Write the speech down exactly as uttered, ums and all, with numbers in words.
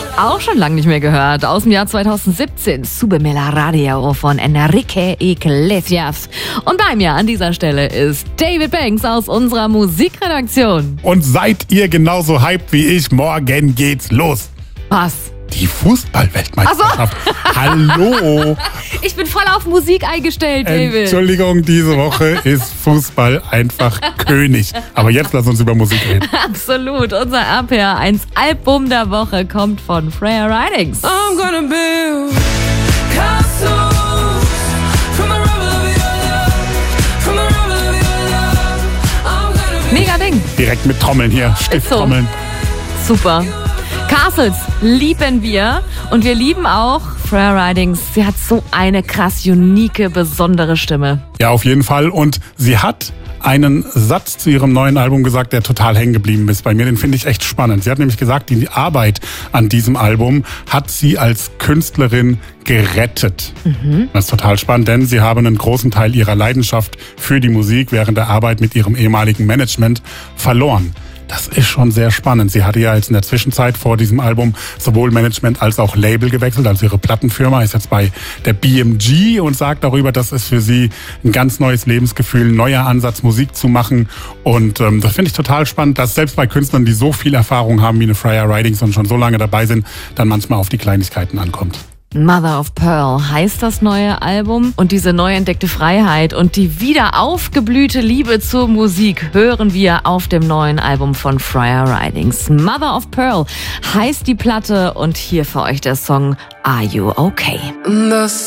Auch schon lange nicht mehr gehört. Aus dem Jahr zweitausendsiebzehn. Sube me la radio von Enrique Iglesias. Und bei mir an dieser Stelle ist David Banks aus unserer Musikredaktion. Und seid ihr genauso hyped wie ich? Morgen geht's los. Was? Die Fußball-Weltmeisterschaft. Ach so. Hallo. Ich bin voll auf Musik eingestellt, David. Entschuldigung, diese Woche ist Fußball einfach König. Aber jetzt lass uns über Musik reden. Absolut. Unser R P R eins Album der Woche kommt von Freya Ridings. I'm gonna build castles from the rubble of your love, from the rubble of your love. I'm gonna build. Mega Ding. Direkt mit Trommeln hier, Stifttrommeln. So. Super. Castles lieben wir und wir lieben auch Freya Ridings. Sie hat so eine krass unique, besondere Stimme. Ja, auf jeden Fall. Und sie hat einen Satz zu ihrem neuen Album gesagt, der total hängen geblieben ist bei mir. Den finde ich echt spannend. Sie hat nämlich gesagt, die Arbeit an diesem Album hat sie als Künstlerin gerettet. Mhm. Das ist total spannend, denn sie haben einen großen Teil ihrer Leidenschaft für die Musik während der Arbeit mit ihrem ehemaligen Management verloren. Das ist schon sehr spannend. Sie hatte ja jetzt in der Zwischenzeit vor diesem Album sowohl Management als auch Label gewechselt. Also ihre Plattenfirma ist jetzt bei der B M G und sagt darüber, dass es für sie ein ganz neues Lebensgefühl, ein neuer Ansatz, Musik zu machen. Und ähm, das finde ich total spannend, dass selbst bei Künstlern, die so viel Erfahrung haben wie eine Freya Ridings und schon so lange dabei sind, dann manchmal auf die Kleinigkeiten ankommt. Mother of Pearl heißt das neue Album und diese neu entdeckte Freiheit und die wieder aufgeblühte Liebe zur Musik hören wir auf dem neuen Album von Freya Ridings. Mother of Pearl heißt die Platte und hier für euch der Song Are You Okay? The